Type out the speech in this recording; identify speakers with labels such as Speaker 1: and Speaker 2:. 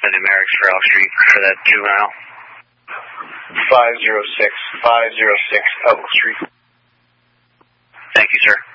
Speaker 1: numerics for Elk Street for that juvenile.
Speaker 2: 506 Elk Street.
Speaker 1: Thank you, sir.